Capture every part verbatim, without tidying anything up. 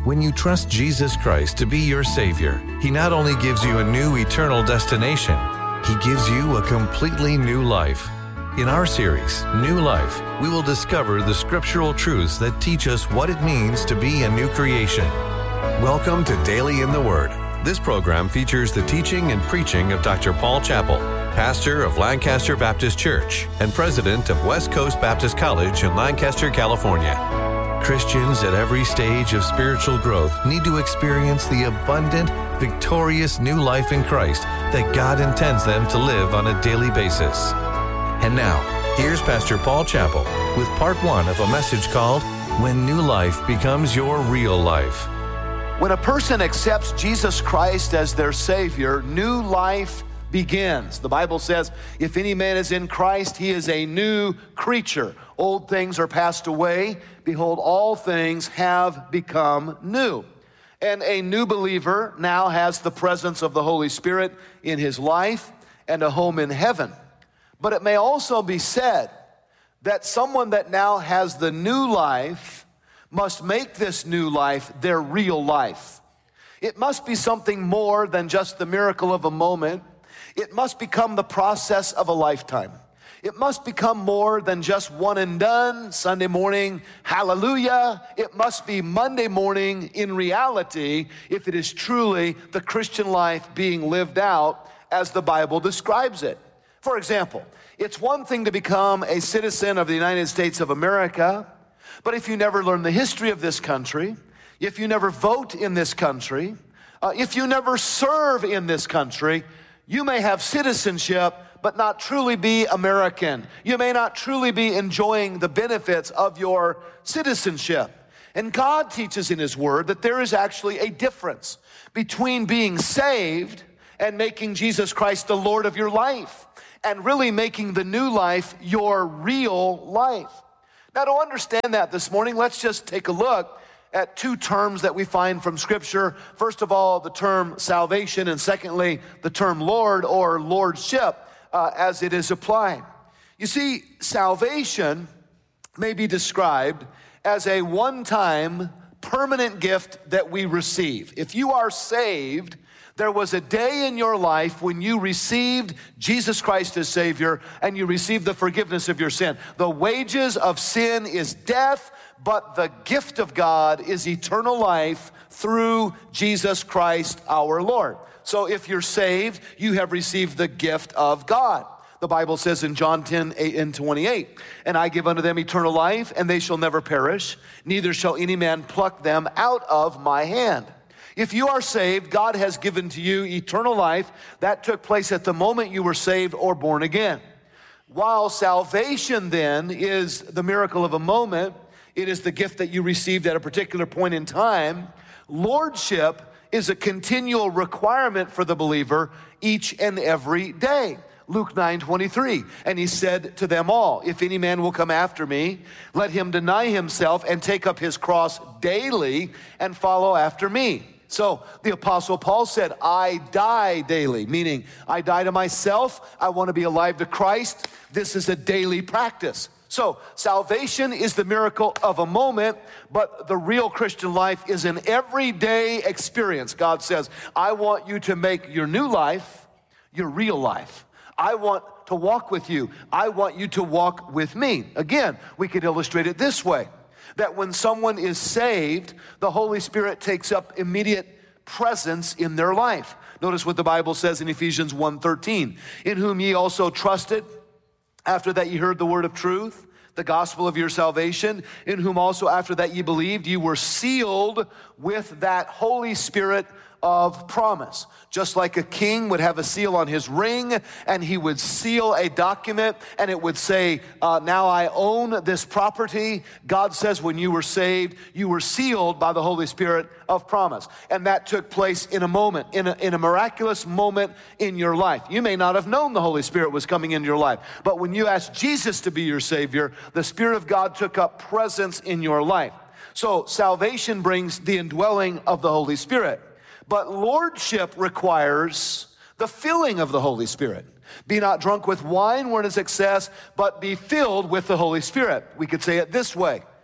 When you trust Jesus Christ to be your Savior, He not only gives you a new eternal destination, He gives you a completely new life. In our series, New Life, we will discover the scriptural truths that teach us what it means to be a new creation. Welcome to Daily in the Word. This program features the teaching and preaching of Doctor Paul Chappell, pastor of Lancaster Baptist Church and president of West Coast Baptist College in Lancaster, California. Christians at every stage of spiritual growth need to experience the abundant, victorious new life in Christ that God intends them to live on a daily basis. And now, here's Pastor Paul Chappell with part one of a message called When New Life Becomes Your Real Life. When a person accepts Jesus Christ as their Savior, new life begins. The Bible says, if any man is in Christ, he is a new creature. Old things are passed away. Behold, all things have become new. And a new believer now has the presence of the Holy Spirit in his life and a home in heaven. But it may also be said that someone that now has the new life must make this new life their real life. It must be something more than just the miracle of a moment. It must become the process of a lifetime. It must become more than just one and done, Sunday morning, hallelujah. It must be Monday morning in reality if it is truly the Christian life being lived out as the Bible describes it. For example, it's one thing to become a citizen of the United States of America, but if you never learn the history of this country, if you never vote in this country, uh, if you never serve in this country, you may have citizenship, but not truly be American. You may not truly be enjoying the benefits of your citizenship. And God teaches in His Word that there is actually a difference between being saved and making Jesus Christ the Lord of your life, and really making the new life your real life. Now, to understand that this morning, let's just take a look at two terms that we find from Scripture. First of all, the term salvation, and secondly, the term Lord or Lordship uh, as it is applied. You see, salvation may be described as a one-time permanent gift that we receive. If you are saved, there was a day in your life when you received Jesus Christ as Savior and you received the forgiveness of your sin. The wages of sin is death, but the gift of God is eternal life through Jesus Christ our Lord. So if you're saved, you have received the gift of God. The Bible says in John ten, eight and twenty-eight, and I give unto them eternal life, and they shall never perish, neither shall any man pluck them out of my hand. If you are saved, God has given to you eternal life. That took place at the moment you were saved or born again. While salvation then is the miracle of a moment, it is the gift that you received at a particular point in time. Lordship is a continual requirement for the believer each and every day. Luke nine twenty-three, and He said to them all, if any man will come after me, let him deny himself and take up his cross daily and follow after me. So the Apostle Paul said, I die daily, meaning I die to myself. I want to be alive to Christ. This is a daily practice. So salvation is the miracle of a moment, but the real Christian life is an everyday experience. God says, I want you to make your new life your real life. I want to walk with you. I want you to walk with me. Again, we could illustrate it this way, that when someone is saved, the Holy Spirit takes up immediate presence in their life. Notice what the Bible says in Ephesians one thirteen, in whom ye also trusted, after that ye heard the word of truth, the gospel of your salvation, in whom also after that ye believed, ye were sealed with that Holy Spirit of promise. Just like a king would have a seal on his ring, and he would seal a document, and it would say, uh, now I own this property. God says when you were saved, you were sealed by the Holy Spirit of promise. And that took place in a moment, in a, in a miraculous moment in your life. You may not have known the Holy Spirit was coming into your life, but when you asked Jesus to be your Savior, the Spirit of God took up presence in your life. So salvation brings the indwelling of the Holy Spirit. But lordship requires the filling of the Holy Spirit. Be not drunk with wine wherein is excess, but be filled with the Holy Spirit. We could say it this way.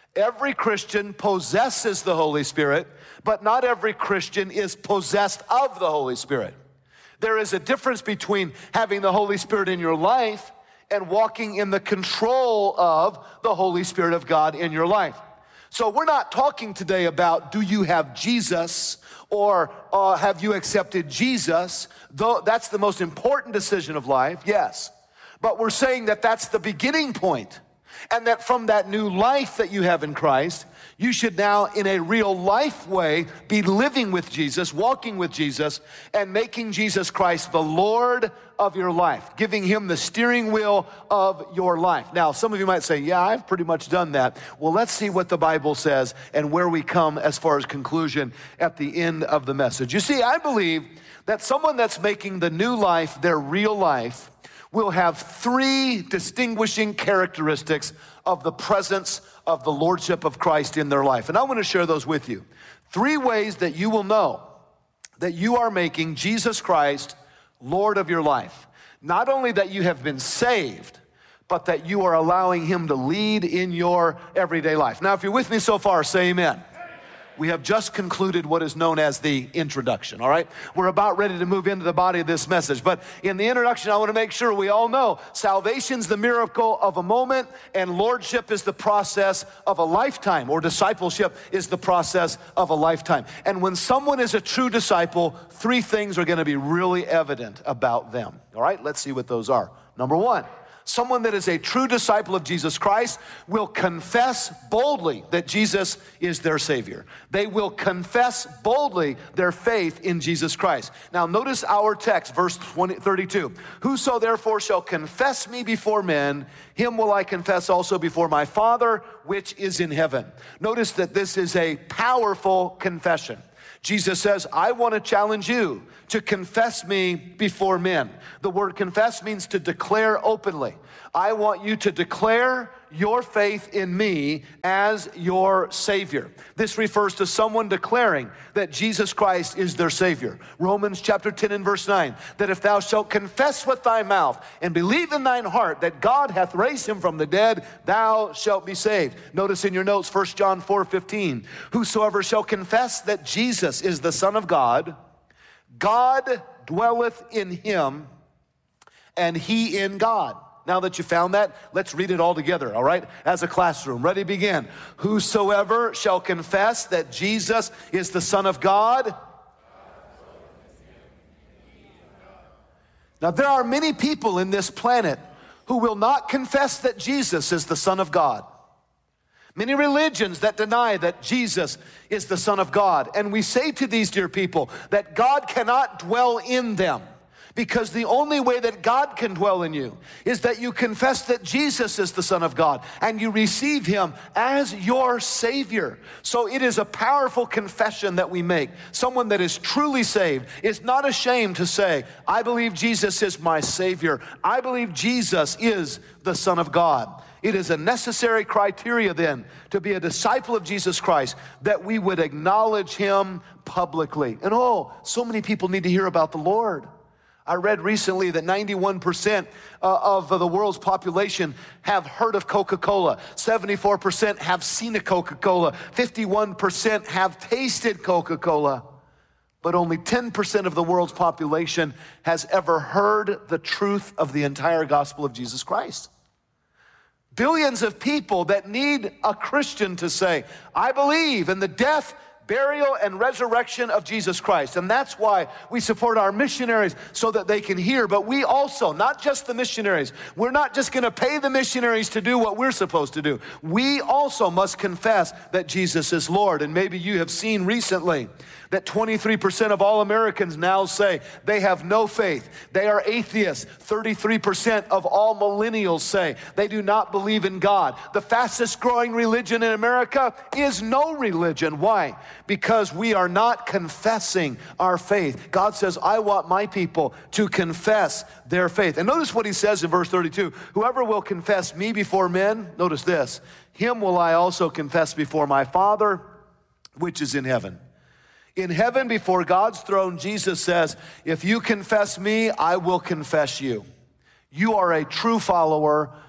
Every Christian possesses the Holy Spirit, but not every Christian is possessed of the Holy Spirit. There is a difference between having the Holy Spirit in your life and walking in the control of the Holy Spirit of God in your life. So we're not talking today about do you have Jesus or uh, have you accepted Jesus, though that's the most important decision of life, yes. But we're saying that that's the beginning point, and that from that new life that you have in Christ, you should now in a real life way be living with Jesus, walking with Jesus, and making Jesus Christ the Lord of your life, giving him the steering wheel of your life. Now, some of you might say, yeah, I've pretty much done that. Well, let's see what the Bible says and where we come as far as conclusion at the end of the message. You see, I believe that someone that's making the new life their real life will have three distinguishing characteristics of the presence of the Lordship of Christ in their life. And I want to share those with you. Three ways that you will know that you are making Jesus Christ Lord of your life. Not only that you have been saved, but that you are allowing him to lead in your everyday life. Now, if you're with me so far, say amen. We have just concluded what is known as the introduction, all right? We're about ready to move into the body of this message. But in the introduction, I want to make sure we all know salvation's the miracle of a moment, and lordship is the process of a lifetime, or discipleship is the process of a lifetime. And when someone is a true disciple, three things are going to be really evident about them, all right? Let's see what those are. Number one, someone that is a true disciple of Jesus Christ will confess boldly that Jesus is their Savior. They will confess boldly their faith in Jesus Christ. Now notice our text, verse thirty-two. Whoso therefore shall confess me before men, him will I confess also before my Father which is in heaven. Notice that this is a powerful confession. Jesus says, I want to challenge you to confess me before men. The word confess means to declare openly. I want you to declare your faith in me as your Savior. This refers to someone declaring that Jesus Christ is their Savior. Romans chapter ten and verse nine, that if thou shalt confess with thy mouth and believe in thine heart that God hath raised him from the dead, thou shalt be saved. Notice in your notes, First John four fifteen, whosoever shall confess that Jesus is the Son of God, God dwelleth in him, and he in God. Now that you found that, let's read it all together, all right? As a classroom. Ready, begin. Whosoever shall confess that Jesus is the Son of God. Now, there are many people in this planet who will not confess that Jesus is the Son of God. Many religions that deny that Jesus is the Son of God. And we say to these dear people that God cannot dwell in them, because the only way that God can dwell in you is that you confess that Jesus is the Son of God and you receive him as your Savior. So it is a powerful confession that we make. Someone that is truly saved is not ashamed to say, I believe Jesus is my Savior. I believe Jesus is the Son of God. It is a necessary criteria then to be a disciple of Jesus Christ that we would acknowledge him publicly. And oh, so many people need to hear about the Lord. I read recently that ninety-one percent of the world's population have heard of Coca-Cola. seventy-four percent have seen a Coca-Cola. fifty-one percent have tasted Coca-Cola. But only ten percent of the world's population has ever heard the truth of the entire gospel of Jesus Christ. Billions of people that need a Christian to say, I believe in the death, burial, and resurrection of Jesus Christ. And that's why we support our missionaries so that they can hear. But we also, not just the missionaries, we're not just going to pay the missionaries to do what we're supposed to do. We also must confess that Jesus is Lord. And maybe you have seen recently that twenty-three percent of all Americans now say they have no faith. They are atheists. thirty-three percent of all millennials say they do not believe in God. The fastest growing religion in America is no religion. Why? Because we are not confessing our faith. God says, I want my people to confess their faith. And notice what he says in verse thirty-two. Whoever will confess me before men, notice this, him will I also confess before my Father, which is in heaven. In heaven, before God's throne, Jesus says, if you confess me, I will confess you. You are a true follower.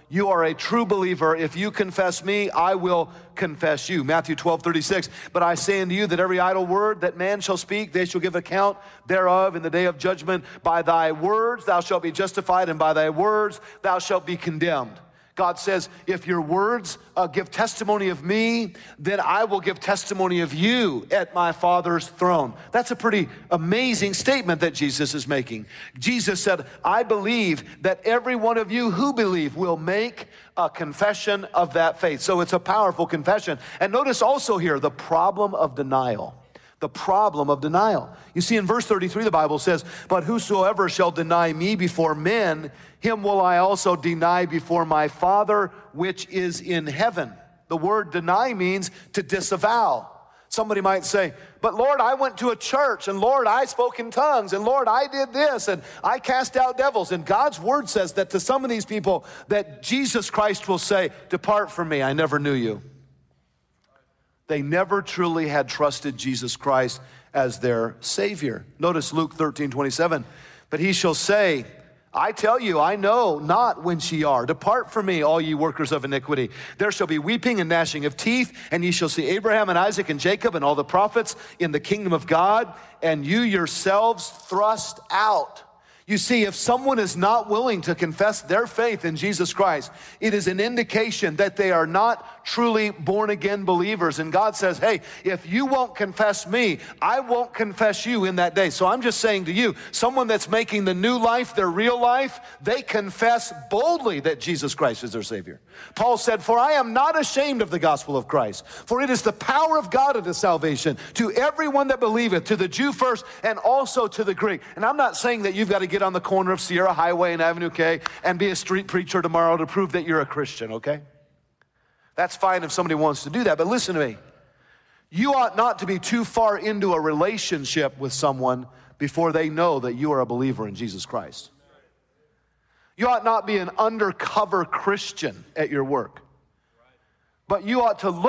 you are a true believer. If you confess me, I will confess you. Matthew twelve, thirty-six, but I say unto you that every idle word that man shall speak, they shall give account thereof in the day of judgment. By thy words thou shalt be justified, and by thy words thou shalt be condemned. God says, if your words uh, give testimony of me, then I will give testimony of you at my Father's throne. That's a pretty amazing statement that Jesus is making. Jesus said, I believe that every one of you who believe will make a confession of that faith. So it's a powerful confession. And notice also here the problem of denial. The problem of denial. You see in verse thirty-three, the Bible says, but whosoever shall deny me before men, him will I also deny before my Father which is in heaven. The word deny means to disavow. Somebody might say, but Lord, I went to a church, and Lord, I spoke in tongues, and Lord, I did this, and I cast out devils. And God's word says that to some of these people that Jesus Christ will say, depart from me, I never knew you. They never truly had trusted Jesus Christ as their Savior. Notice Luke thirteen, twenty-seven. But he shall say, I tell you, I know not whence ye are. Depart from me, all ye workers of iniquity. There shall be weeping and gnashing of teeth, and ye shall see Abraham and Isaac and Jacob and all the prophets in the kingdom of God, and you yourselves thrust out. You see, if someone is not willing to confess their faith in Jesus Christ, it is an indication that they are not truly born-again believers. And God says, hey, if you won't confess me, I won't confess you in that day. So I'm just saying to you, someone that's making the new life their real life, they confess boldly that Jesus Christ is their Savior. Paul said, for I am not ashamed of the gospel of Christ, for it is the power of God unto salvation to everyone that believeth, to the Jew first and also to the Greek. And I'm not saying that you've got to get on the corner of Sierra Highway and Avenue K and be a street preacher tomorrow to prove that you're a Christian, okay? That's fine if somebody wants to do that, but listen to me. You ought not to be too far into a relationship with someone before they know that you are a believer in Jesus Christ. You ought not be an undercover Christian at your work, but you ought to look